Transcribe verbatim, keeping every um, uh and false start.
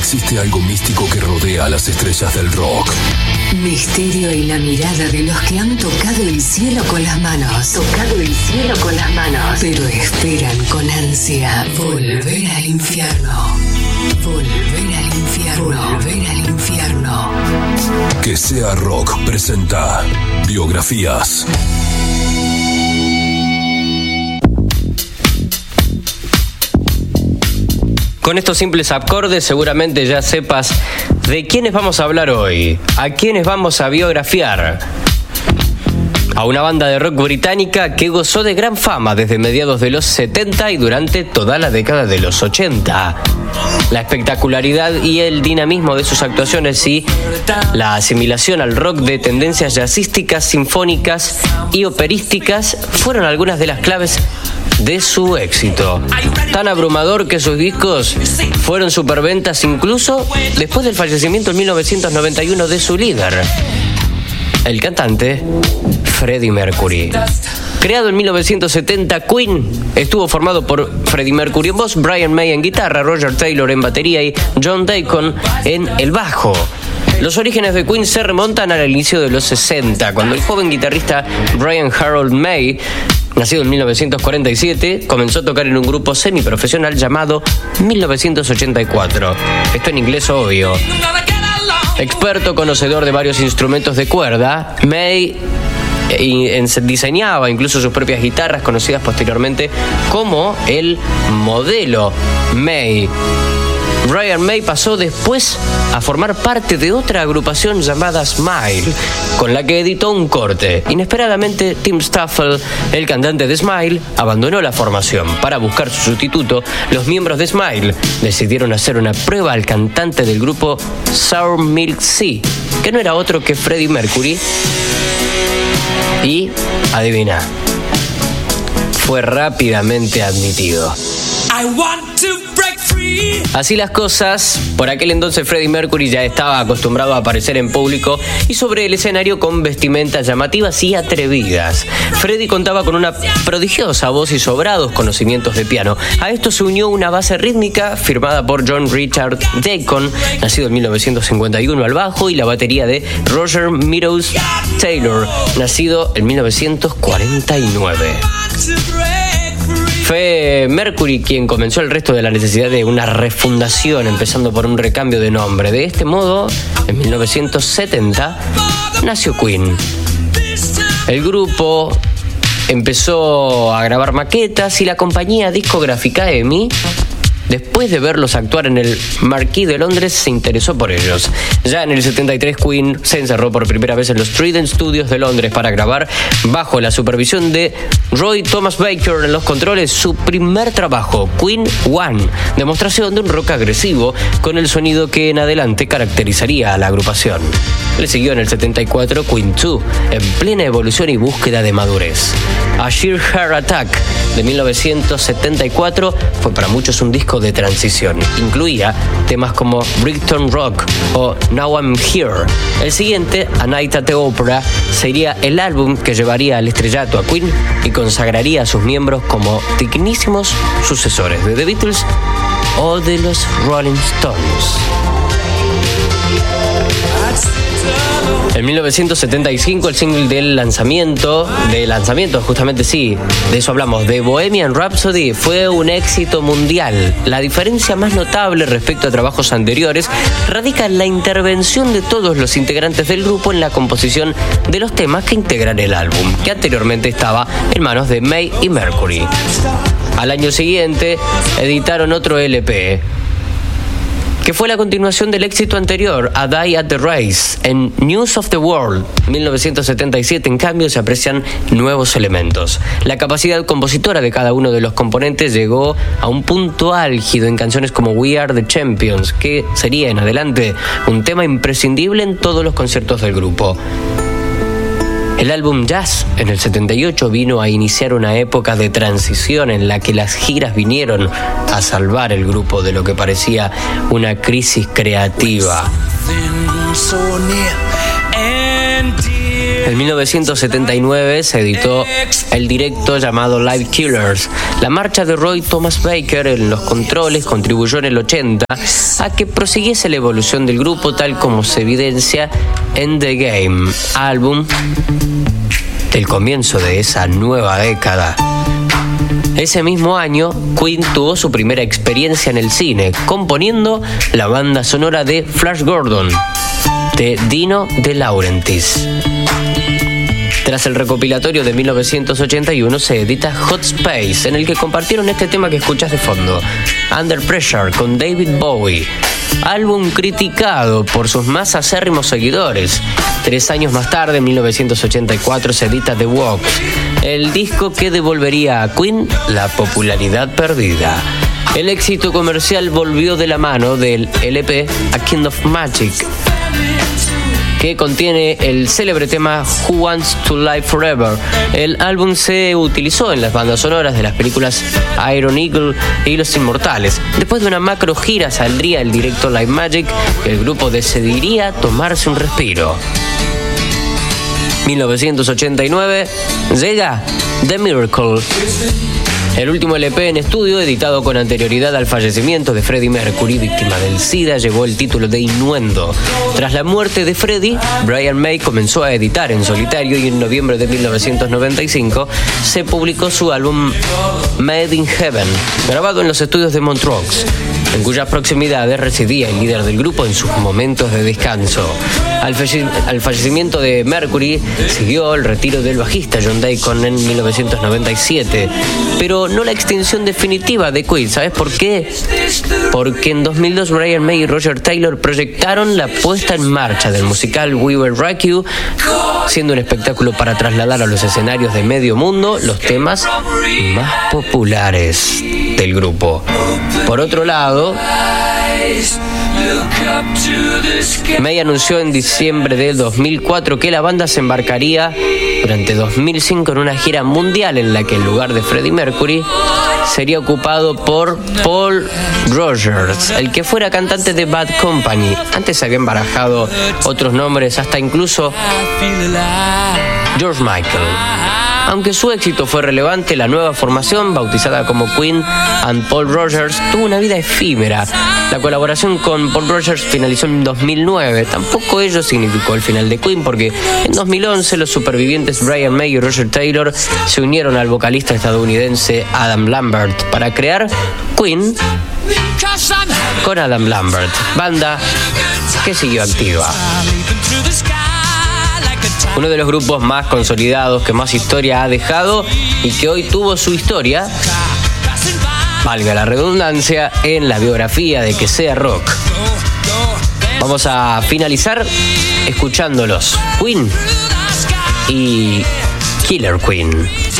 existe algo místico que rodea a las estrellas del rock. Misterio y la mirada de los que han tocado el cielo con las manos. Tocado el cielo con las manos. Pero esperan con ansia volver al infierno. Volver al infierno. Volver al infierno. Que Sea Rock presenta Biografías. Con estos simples acordes seguramente ya sepas de quiénes vamos a hablar hoy, a quiénes vamos a biografiar. A una banda de rock británica que gozó de gran fama desde mediados de los setenta y durante toda la década de los ochenta. La espectacularidad y el dinamismo de sus actuaciones y la asimilación al rock de tendencias jazzísticas, sinfónicas y operísticas fueron algunas de las claves de su éxito. Tan abrumador que sus discos fueron superventas incluso después del fallecimiento en mil novecientos noventa y uno de su líder, el cantante Freddie Mercury. Creado en mil novecientos setenta, Queen estuvo formado por Freddie Mercury en voz, Brian May en guitarra, Roger Taylor en batería y John Deacon en el bajo. Los orígenes de Queen se remontan al inicio de los sesenta, cuando el joven guitarrista Brian Harold May, nacido en mil novecientos cuarenta y siete, comenzó a tocar en un grupo semiprofesional llamado mil novecientos ochenta y cuatro. Esto en inglés obvio. Experto conocedor de varios instrumentos de cuerda, May diseñaba incluso sus propias guitarras, conocidas posteriormente como el modelo May. Brian May pasó después a formar parte de otra agrupación llamada Smile, con la que editó un corte. Inesperadamente, Tim Staffel, el cantante de Smile, abandonó la formación. Para buscar su sustituto, los miembros de Smile decidieron hacer una prueba al cantante del grupo Sour Milk Sea, que no era otro que Freddie Mercury. Y, adivina, fue rápidamente admitido. I want to break free. Así las cosas, por aquel entonces Freddie Mercury ya estaba acostumbrado a aparecer en público y sobre el escenario con vestimentas llamativas y atrevidas. Freddie contaba con una prodigiosa voz y sobrados conocimientos de piano. A esto se unió una base rítmica firmada por John Richard Deacon, nacido en mil novecientos cincuenta y uno, al bajo, y la batería de Roger Meadows Taylor, nacido en mil novecientos cuarenta y nueve. Fue Mercury quien comenzó el resto de la necesidad de una refundación, empezando por un recambio de nombre. De este modo, en mil novecientos setenta, nació Queen. El grupo empezó a grabar maquetas y la compañía discográfica E M I, después de verlos actuar en el Marquis de Londres, se interesó por ellos. Ya en el setenta y tres, Queen se encerró por primera vez en los Trident Studios de Londres para grabar, bajo la supervisión de Roy Thomas Baker en los controles, su primer trabajo, Queen One, demostración de un rock agresivo con el sonido que en adelante caracterizaría a la agrupación. Le siguió en el setenta y cuatro Queen Two, en plena evolución y búsqueda de madurez. A Sheer Heart Attack, de mil novecientos setenta y cuatro, fue para muchos un disco de transición. Incluía temas como Brighton Rock o Now I'm Here. El siguiente, A Night at the Opera, sería el álbum que llevaría al estrellato a Queen y consagraría a sus miembros como dignísimos sucesores de The Beatles o de los Rolling Stones. En mil novecientos setenta y cinco, el single del lanzamiento, de lanzamiento, justamente sí, de eso hablamos, de Bohemian Rhapsody, fue un éxito mundial. La diferencia más notable respecto a trabajos anteriores radica en la intervención de todos los integrantes del grupo en la composición de los temas que integran el álbum, que anteriormente estaba en manos de May y Mercury. Al año siguiente, editaron otro L P, que fue la continuación del éxito anterior, A Day at the Race. En News of the World, mil novecientos setenta y siete, en cambio, se aprecian nuevos elementos. La capacidad compositora de cada uno de los componentes llegó a un punto álgido en canciones como We Are the Champions, que sería en adelante un tema imprescindible en todos los conciertos del grupo. El álbum Jazz, en el setenta y ocho, vino a iniciar una época de transición en la que las giras vinieron a salvar el grupo de lo que parecía una crisis creativa. En mil novecientos setenta y nueve se editó el directo llamado Live Killers. La marcha de Roy Thomas Baker en los controles contribuyó en el ochenta a que prosiguiese la evolución del grupo tal como se evidencia en The Game, álbum del comienzo de esa nueva década. Ese mismo año, Queen tuvo su primera experiencia en el cine, componiendo la banda sonora de Flash Gordon, de Dino De Laurentiis. Tras el recopilatorio de mil novecientos ochenta y uno se edita Hot Space, en el que compartieron este tema que escuchas de fondo, Under Pressure, con David Bowie. Álbum criticado por sus más acérrimos seguidores. Tres años más tarde, en mil novecientos ochenta y cuatro, se edita The Walks, el disco que devolvería a Queen la popularidad perdida. El éxito comercial volvió de la mano del L P A Kind of Magic, que contiene el célebre tema Who Wants to Live Forever. El álbum se utilizó en las bandas sonoras de las películas Iron Eagle y Los Inmortales. Después de una macro gira saldría el directo Live Magic, el grupo decidiría tomarse un respiro. mil novecientos ochenta y nueve llega The Miracle, el último L P en estudio editado con anterioridad al fallecimiento de Freddie Mercury, víctima del SIDA. Llevó el título de Innuendo. Tras la muerte de Freddie, Brian May comenzó a editar en solitario y en noviembre de mil novecientos noventa y cinco se publicó su álbum Made in Heaven, grabado en los estudios de Montreux, en cuyas proximidades residía el líder del grupo en sus momentos de descanso. Al, falle- al fallecimiento de Mercury siguió el retiro del bajista John Deacon en mil novecientos noventa y siete, pero no la extinción definitiva de Queen. ¿Sabes por qué? Porque en dos mil dos Brian May y Roger Taylor proyectaron la puesta en marcha del musical We Will Rock You, siendo un espectáculo para trasladar a los escenarios de medio mundo los temas más populares del grupo. Por otro lado, May anunció en diciembre de dos mil cuatro que la banda se embarcaría durante dos mil cinco en una gira mundial en la que el lugar de Freddie Mercury sería ocupado por Paul Rodgers, el que fuera cantante de Bad Company. Antes se habían barajado otros nombres, hasta incluso George Michael. Aunque su éxito fue relevante, la nueva formación, bautizada como Queen and Paul Rodgers, tuvo una vida efímera. La colaboración con Paul Rodgers finalizó en dos mil nueve. Tampoco ello significó el final de Queen, porque en dos mil once los supervivientes Brian May y Roger Taylor se unieron al vocalista estadounidense Adam Lambert para crear Queen con Adam Lambert, banda que siguió activa. Uno de los grupos más consolidados, que más historia ha dejado y que hoy tuvo su historia, valga la redundancia, en la biografía de Que Sea Rock. Vamos a finalizar escuchándolos, Queen y Killer Queen.